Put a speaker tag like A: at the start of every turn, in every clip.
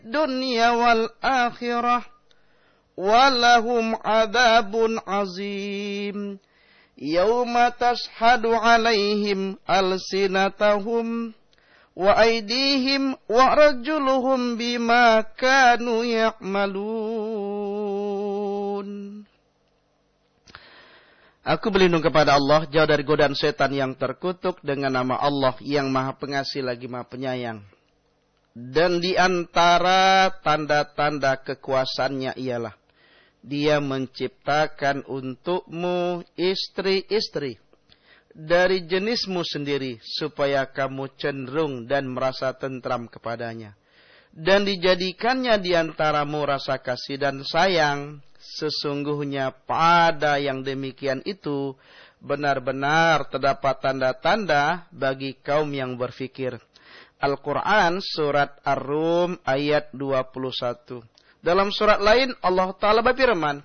A: dunya wal akhirah walahum adzabun azim yauma tashhadu alaihim alsinatahum wa aydihim wa rajuluhum bima kanu ya'malun. Aku berlindung kepada Allah jauh dari godaan setan yang terkutuk dengan nama Allah yang Maha Pengasih lagi Maha Penyayang. Dan di antara tanda-tanda kekuasaannya ialah Dia menciptakan untukmu istri-istri dari jenismu sendiri supaya kamu cenderung dan merasa tentram kepadanya. Dan dijadikannya di antaramu rasa kasih dan sayang. Sesungguhnya pada yang demikian itu benar-benar terdapat tanda-tanda bagi kaum yang berfikir. Al-Quran surat Ar-Rum ayat 21. Dalam surat lain Allah Ta'ala berfirman,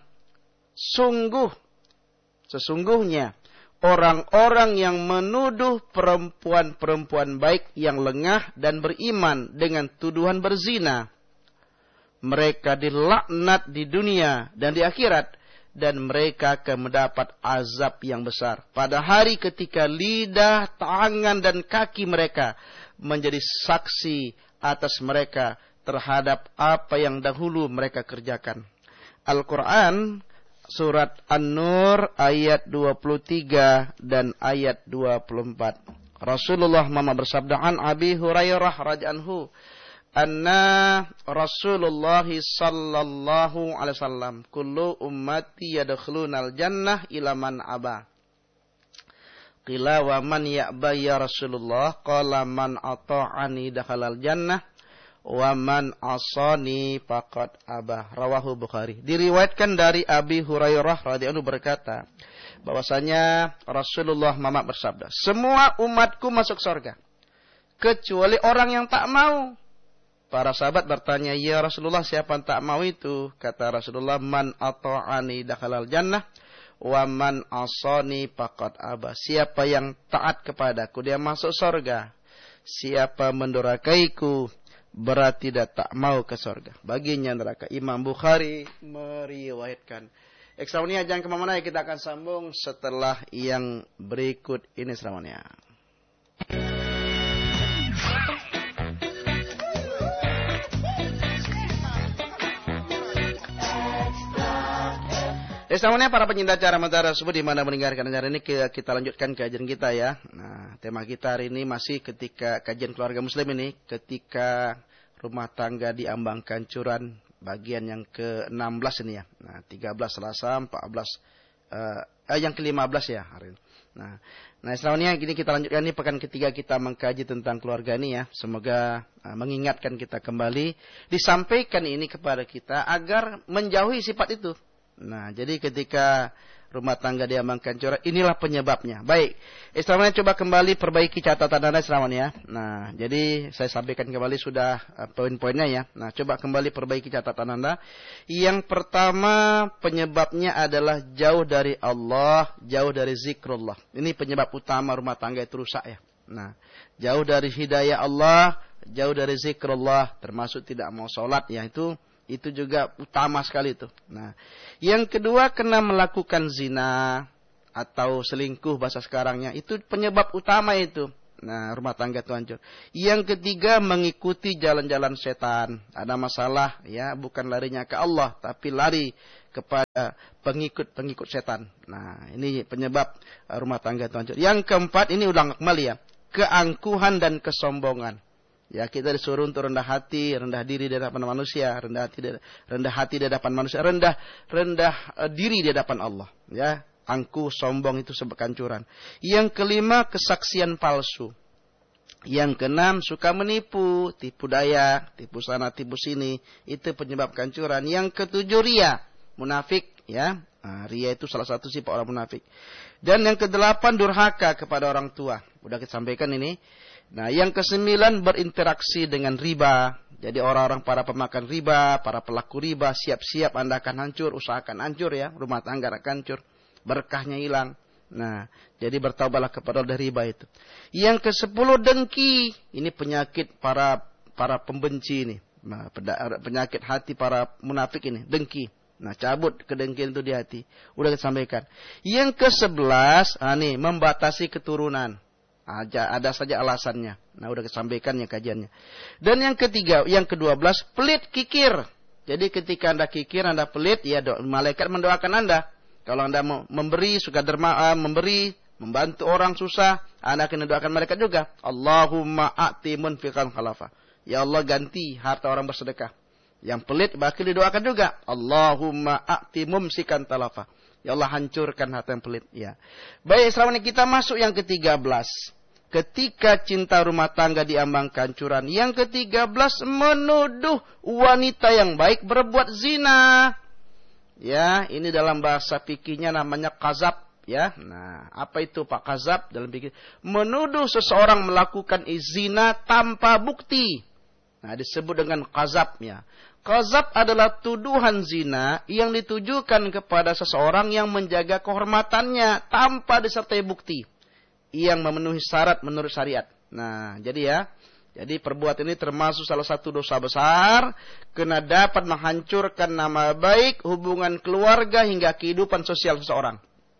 A: sesungguhnya orang-orang yang menuduh perempuan-perempuan baik yang lengah dan beriman dengan tuduhan berzina, mereka dilaknat di dunia dan di akhirat, dan mereka akan mendapat azab yang besar pada hari ketika lidah, tangan, dan kaki mereka menjadi saksi atas mereka terhadap apa yang dahulu mereka kerjakan. Al-Quran surat An-Nur ayat 23 dan ayat 24. Rasulullah Muhammad bersabda, an Abi Hurairah radhiyallahu anna Rasulullah sallallahu alaihi wasallam kullu ummati yadkhulunal jannah ila man aba. Qila wa man ya'ba ya Rasulullah? Qala man ata'ani dakhalal jannah wa man asani faqad aba. Rawahu Bukhari. Diriwayatkan dari Abi Hurairah radhiyallahu berkata bahwasanya Rasulullah Muhammad bersabda, semua umatku masuk surga kecuali orang yang tak mau. Para sahabat bertanya, ya Rasulullah, siapa yang tak mau itu? Kata Rasulullah, man ata'ani dakhalal jannah wa man asani faqad aba. Siapa yang taat kepadaku dia masuk surga. Siapa mendurakaiku berarti dia tak mau ke surga. Baginya neraka. Imam Bukhari meriwayatkan. Ekstraunia jangan kemana-mana, kita akan sambung setelah yang berikut ini selamanya. Selanjutnya para pencinta acara Mutiara tersebut di mana mendengarkan acara ini, kita lanjutkan kajian kita ya. Nah, tema kita hari ini masih ketika kajian keluarga muslim ini, ketika rumah tangga diambang kehancuran, bagian yang ke-16 ini ya. Nah, 13 Selasa, 14 yang ke-15 ya hari ini. Nah, selanjutnya ini kita lanjutkan, ini pekan ketiga kita mengkaji tentang keluarga ini ya. Semoga mengingatkan kita kembali, disampaikan ini kepada kita agar menjauhi sifat itu. Nah, jadi ketika rumah tangga diambang kehancuran, inilah penyebabnya. Baik, selanjutnya coba kembali perbaiki catatan Anda selamanya. Nah, jadi saya sampaikan kembali sudah poin-poinnya ya. Nah, coba kembali perbaiki catatan Anda. Yang pertama penyebabnya adalah jauh dari Allah, jauh dari zikrullah. Ini penyebab utama rumah tangga itu rusak ya. Nah, jauh dari hidayah Allah, jauh dari zikrullah, termasuk tidak mau sholat ya, itu juga utama sekali itu. Nah, yang kedua kena melakukan zina atau selingkuh bahasa sekarangnya, itu penyebab utama itu. Nah, rumah tangga itu hancur. Yang ketiga mengikuti jalan-jalan setan. Ada masalah ya, bukan larinya ke Allah tapi lari kepada pengikut-pengikut setan. Nah, ini penyebab rumah tangga itu hancur. Yang keempat, ini ulang kembali ya, keangkuhan dan kesombongan. Ya, kita disuruh untuk rendah hati, rendah diri di hadapan manusia, rendah hati di hadapan manusia, rendah diri di hadapan Allah. Ya, angkuh, sombong itu sebab kehancuran. Yang kelima, kesaksian palsu. Yang keenam, suka menipu, tipu daya, tipu sana, tipu sini, itu penyebab kehancuran. Yang ketujuh, ria, munafik, ya. Nah, ria itu salah satu sifat orang munafik. Dan yang kedelapan, durhaka kepada orang tua. Udah kita sampaikan ini. Nah, yang kesembilan berinteraksi dengan riba. Jadi orang-orang para pemakan riba, para pelaku riba, siap-siap Anda akan hancur, usahakan hancur ya, rumah tangga akan hancur, berkahnya hilang. Nah, jadi bertaubatlah kepada dari riba itu. Yang ke-10 dengki. Ini penyakit para pembenci ini. Nah, penyakit hati para munafik ini, dengki. Nah, cabut kedengkian itu di hati. Udah kita sampaikan. Yang ke-11, nih, membatasi keturunan. Ada saja alasannya. Nah, udah kita sampaikan yang kajiannya. Dan yang ke-12, pelit kikir. Jadi ketika Anda kikir, Anda pelit, ya malaikat mendoakan Anda. Kalau Anda memberi, suka derma, memberi, membantu orang susah, Anda akan mendoakan mereka juga. Allahumma a'ti munfiqan khalafa. Ya Allah, ganti harta orang bersedekah. Yang pelit bakal didoakan juga. Allahumma a'ti mumsikan talafa. Ya Allah, hancurkan harta yang pelit. Ya. Baik, sekarang kita masuk yang ke-13. Ketika cinta rumah tangga diambang kehancuran. Yang ke-13, menuduh wanita yang baik berbuat zina. Ya, ini dalam bahasa fikihnya namanya kazab. Ya, nah, apa itu Pak kazab dalam fikih? Menuduh seseorang melakukan zina tanpa bukti. Nah, disebut dengan kazabnya. Kazab adalah tuduhan zina yang ditujukan kepada seseorang yang menjaga kehormatannya tanpa disertai bukti. Yang memenuhi syarat menurut syariat. Nah, jadi perbuatan ini termasuk salah satu dosa besar. Karena dapat menghancurkan nama baik, hubungan keluarga, hingga kehidupan sosial seseorang.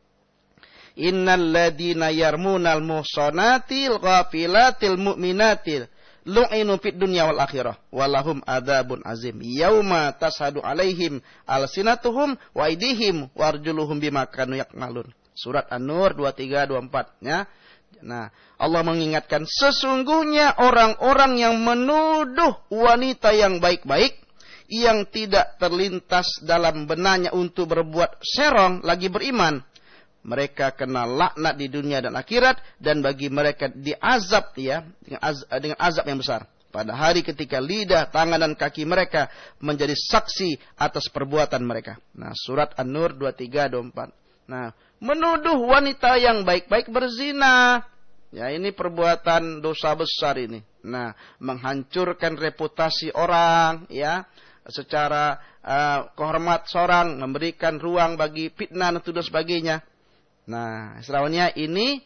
A: Innal ladina yarmunal muhsanatil ghafilatil mu'minatil lu'inu fid dunya wal akhirah walahum adzabun azim yauma tashhadu alaihim alsinatuhum wa aydihim wa arjuluhum bima kanu yakmalun. Surat An-Nur 23 24 ya. Nah, Allah mengingatkan sesungguhnya orang-orang yang menuduh wanita yang baik-baik yang tidak terlintas dalam benaknya untuk berbuat serong lagi beriman, mereka kena laknat di dunia dan akhirat, dan bagi mereka diazab ya dengan azab yang besar pada hari ketika lidah, tangan dan kaki mereka menjadi saksi atas perbuatan mereka. Nah, surat An-Nur 23 24. Nah, menuduh wanita yang baik-baik berzina. Ya, ini perbuatan dosa besar ini. Nah, menghancurkan reputasi orang ya, secara kehormat seorang, memberikan ruang bagi fitnah dan sebagainya. Nah, istilahnya ini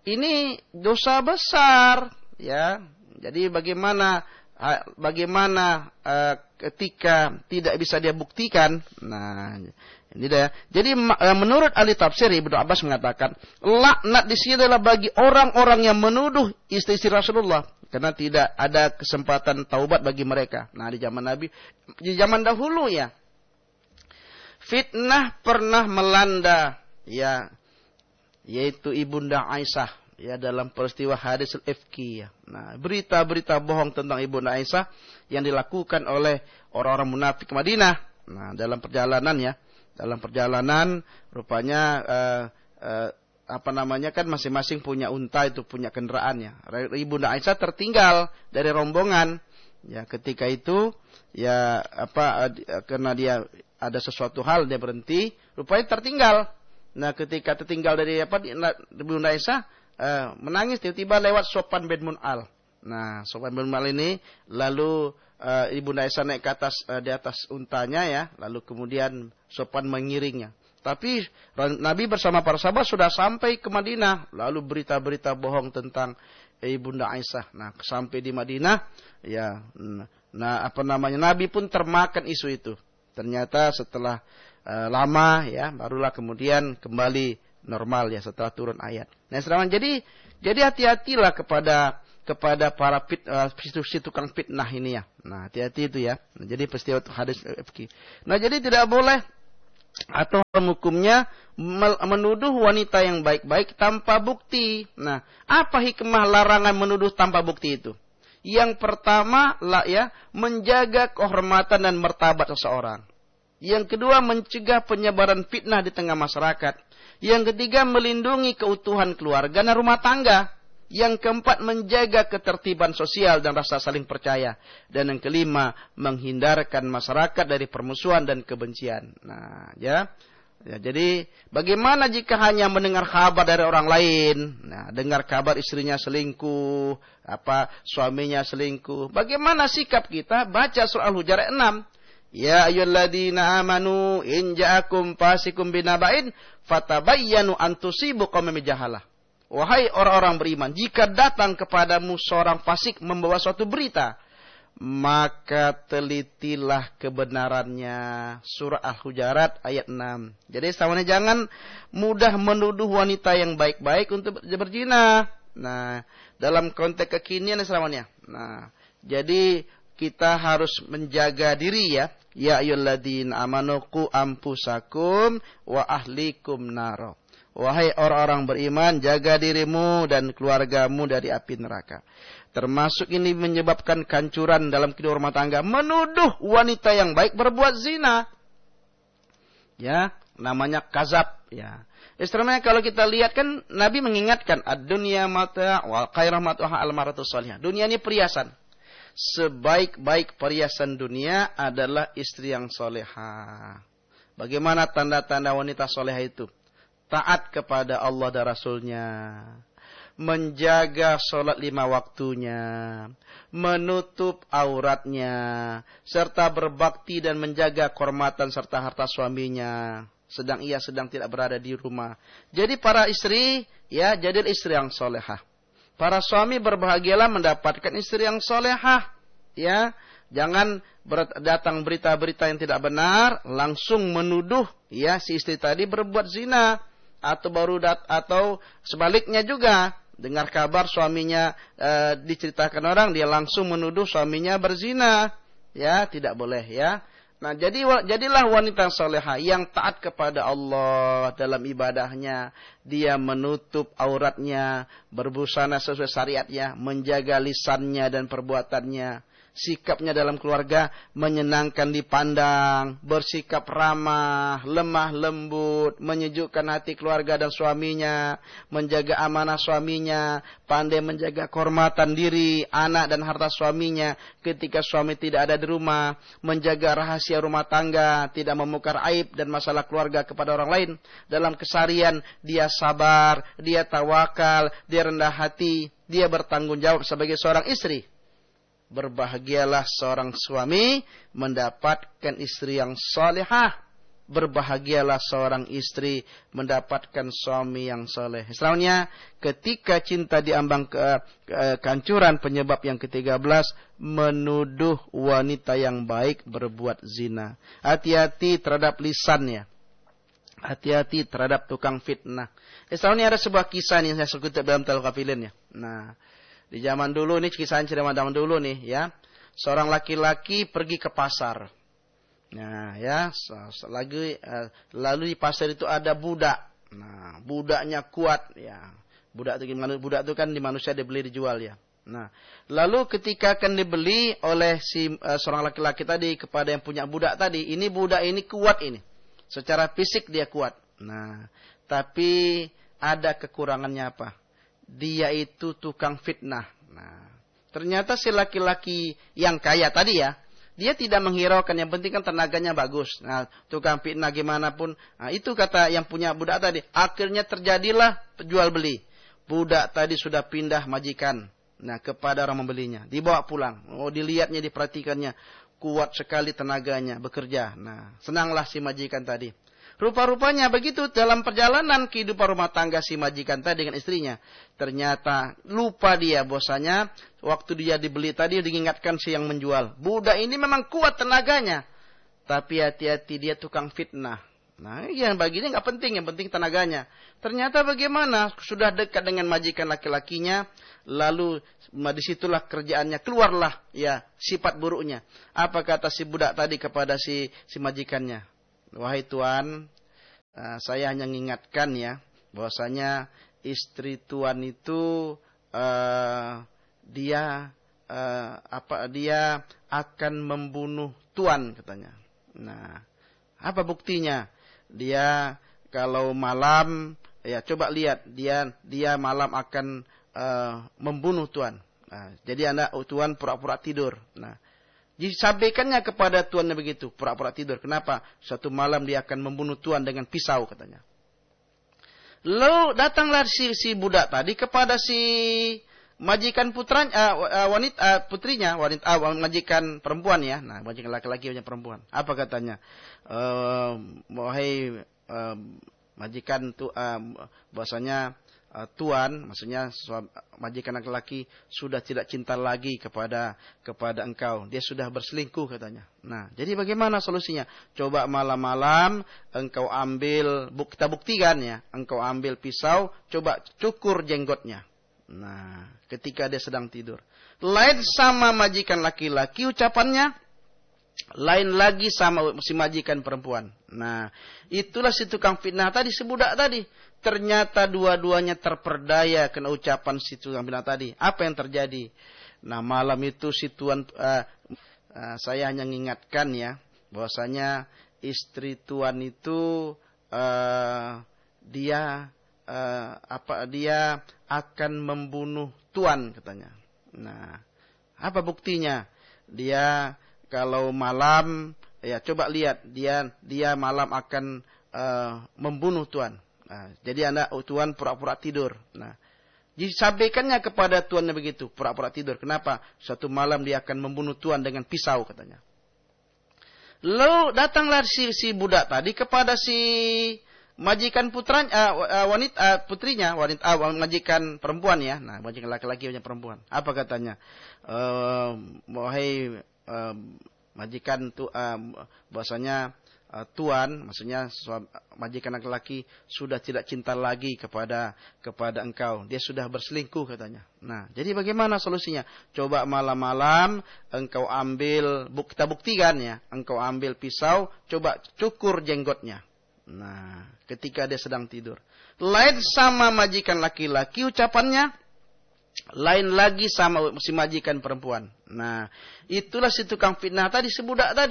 A: dosa besar, ya. Jadi bagaimana ketika tidak bisa dia buktikan? Nah, ini dah. Jadi menurut ahli tafsir Ibnu Abbas mengatakan, laknat di sini adalah bagi orang-orang yang menuduh istri-istri Rasulullah, karena tidak ada kesempatan taubat bagi mereka. Nah, di zaman Nabi, di zaman dahulu ya, fitnah pernah melanda ya, yaitu Ibunda Aisyah ya, dalam peristiwa hadisul ifki ya. Nah, berita-berita bohong tentang Ibunda Aisyah yang dilakukan oleh orang-orang munafik ke Madinah. Nah, dalam perjalanan rupanya kan masing-masing punya unta, itu punya kendaraannya. Ibunda Aisyah tertinggal dari rombongan ya, ketika itu ya karena dia ada sesuatu hal dia berhenti, rupanya tertinggal. Nah, ketika tertinggal dari Ibunda Aisyah menangis, tiba-tiba lewat Sofwan bin Mun'al. Nah, Sofwan bin Mun'al ini lalu Ibunda Aisyah naik ke atas di atas untanya ya, lalu kemudian Sofwan mengiringnya. Tapi Nabi bersama para sahabat sudah sampai ke Madinah, lalu berita-berita bohong tentang Ibunda Aisyah. Nah, sampai di Madinah ya, Nabi pun termakan isu itu. Ternyata setelah lama ya, barulah kemudian kembali normal ya setelah turun ayat. Nah, jadi hati-hatilah kepada para tukang fitnah ini ya. Nah, hati-hati itu ya. Nah, jadi peristiwa hadis fikih. Nah, jadi tidak boleh atau hukumnya menuduh wanita yang baik-baik tanpa bukti. Nah, apa hikmah larangan menuduh tanpa bukti itu? Yang pertama menjaga kehormatan dan martabat seseorang. Yang kedua, mencegah penyebaran fitnah di tengah masyarakat. Yang ketiga, melindungi keutuhan keluarga dan rumah tangga. Yang keempat, menjaga ketertiban sosial dan rasa saling percaya. Dan yang kelima, menghindarkan masyarakat dari permusuhan dan kebencian. Nah, jadi bagaimana jika hanya mendengar kabar dari orang lain? Nah, dengar kabar istrinya selingkuh, suaminya selingkuh. Bagaimana sikap kita? Baca surah Al-Hujurat 6. Ya ayyuhalladzina amanu in ja'akum fasikum binaba'in fatabayyanu an tusibu qauman bijahalah. Wahai orang-orang beriman, jika datang kepadamu seorang fasik membawa suatu berita, maka telitilah kebenarannya. Surah Al-Hujurat ayat 6. Jadi semuanya jangan mudah menuduh wanita yang baik-baik untuk berzina. Nah, dalam konteks kekinian semuanya. Nah, jadi kita harus menjaga diri ya. Ya ayyuhalladzina amanu qu anfusakum wa ahlikum naro. Wahai orang-orang beriman, jaga dirimu dan keluargamu dari api neraka. Termasuk ini menyebabkan kehancuran dalam kehidupan rumah tangga. Menuduh wanita yang baik berbuat zina. Ya, namanya kazab. Ya. Istilahnya kalau kita lihat kan Nabi mengingatkan ad-dunya mata' wa khairah mat'uha al-mar'atu salihah. Dunia ini perhiasan. Sebaik-baik perhiasan dunia adalah istri yang soleha. Bagaimana tanda-tanda wanita soleha itu? Taat kepada Allah dan Rasulnya. Menjaga sholat 5 waktunya. Menutup auratnya. Serta berbakti dan menjaga kehormatan serta harta suaminya. Sedang ia sedang tidak berada di rumah. Jadi para istri, ya, jadi istri yang solehah. Para suami berbahagialah mendapatkan istri yang solehah. Ya, jangan datang berita-berita yang tidak benar, langsung menuduh, ya, si istri tadi berbuat zina. Atau sebaliknya juga, dengar kabar suaminya diceritakan orang, dia langsung menuduh suaminya berzina. Ya, tidak boleh, ya. Nah, jadilah wanita soleha yang taat kepada Allah dalam ibadahnya. Dia menutup auratnya, berbusana sesuai syariatnya, menjaga lisannya dan perbuatannya. Sikapnya dalam keluarga menyenangkan dipandang, bersikap ramah, lemah lembut, menyejukkan hati keluarga dan suaminya, menjaga amanah suaminya, pandai menjaga kehormatan diri, anak dan harta suaminya ketika suami tidak ada di rumah, menjaga rahasia rumah tangga, tidak membongkar aib dan masalah keluarga kepada orang lain. Dalam keseharian dia sabar, dia tawakal, dia rendah hati, dia bertanggung jawab sebagai seorang istri. Berbahagialah seorang suami mendapatkan istri yang salihah. Berbahagialah seorang istri mendapatkan suami yang saleh. Istilahnya ketika cinta diambang kehancuran, penyebab yang ke-13 menuduh wanita yang baik berbuat zina. Hati-hati terhadap lisannya. Hati-hati terhadap tukang fitnah. Istilahnya ada sebuah kisah yang saya kutip dalam Al-Ghafilin ya. Nah, di zaman dulu nih, kisah zaman dulu nih ya. Seorang laki-laki pergi ke pasar. Nah, ya, lalu di pasar itu ada budak. Nah, budaknya kuat ya. Budak itu gimana? Budak itu kan di manusia dibeli dijual ya. Nah, lalu ketika akan dibeli oleh seorang laki-laki tadi kepada yang punya budak tadi, ini budak ini kuat ini. Secara fisik dia kuat. Nah, tapi ada kekurangannya apa? Dia itu tukang fitnah. Nah, ternyata si laki-laki yang kaya tadi ya, dia tidak menghiraukan, yang penting kan tenaganya bagus. Nah, tukang fitnah gimana pun, nah, itu kata yang punya budak tadi. Akhirnya terjadilah jual beli. Budak tadi sudah pindah majikan. Nah, kepada orang membelinya, dibawa pulang. Oh, dilihatnya, diperhatikannya, kuat sekali tenaganya bekerja. Nah, senanglah si majikan tadi. Rupa-rupanya begitu dalam perjalanan kehidupan rumah tangga si majikan tadi dengan istrinya. Ternyata lupa dia bahwasanya waktu dia dibeli tadi diingatkan si yang menjual. Budak ini memang kuat tenaganya. Tapi hati-hati dia tukang fitnah. Nah, yang baginya nggak penting, yang penting tenaganya. Ternyata bagaimana? Sudah dekat dengan majikan laki-lakinya, lalu disitulah kerjaannya, keluarlah ya sifat buruknya. Apa kata si budak tadi kepada si majikannya? Wahai tuan, saya hanya mengingatkan ya, bahwasanya istri tuan itu dia akan membunuh tuan katanya. Nah, apa buktinya? Dia kalau malam, ya coba lihat, dia malam akan membunuh tuan. Nah, jadi tuan pura-pura tidur. Nah, disampaikannya kepada tuannya begitu, pura-pura tidur. Kenapa? Suatu malam dia akan membunuh tuan dengan pisau katanya. Lalu datanglah si budak tadi kepada si majikan majikan perempuan ya. Nah, majikan laki-laki punya perempuan. Apa katanya? Wahai majikan bahwasanya tuan, maksudnya majikan laki-laki sudah tidak cinta lagi kepada engkau. Dia sudah berselingkuh katanya. Nah, jadi bagaimana solusinya? Coba malam-malam engkau ambil, kita buktikan ya, engkau ambil pisau, coba cukur jenggotnya. Nah, ketika dia sedang tidur. Lain sama majikan laki-laki ucapannya, lain lagi sama si majikan perempuan. Nah, itulah si tukang fitnah tadi, si budak tadi. Ternyata dua-duanya terperdaya kena ucapan si tukang fitnah tadi. Apa yang terjadi? Nah, malam itu si tuan, saya hanya mengingatkan ya, bahwasanya istri tuan itu dia akan membunuh tuan katanya. Nah, apa buktinya? Dia kalau malam, ya coba lihat, dia malam akan membunuh tuan. Nah, jadi tuan pura-pura tidur. Nah, disampaikannya kepada tuannya begitu, pura-pura tidur. Kenapa? Suatu malam dia akan membunuh tuan dengan pisau katanya. Lalu datanglah si budak tadi kepada si majikan putrinya, majikan perempuan ya. Nah, majikan laki-laki punya perempuan. Apa katanya? Wahai majikan bahwasanya tuan, maksudnya majikan laki-laki sudah tidak cinta lagi kepada engkau. Dia sudah berselingkuh katanya. Nah, jadi bagaimana solusinya? Coba malam-malam engkau ambil, kita buktikan ya, engkau ambil pisau, coba cukur jenggotnya. Nah, ketika dia sedang tidur. Lain sama majikan laki-laki ucapannya, lain lagi sama si majikan perempuan. Nah, itulah si tukang fitnah tadi, si budak tadi.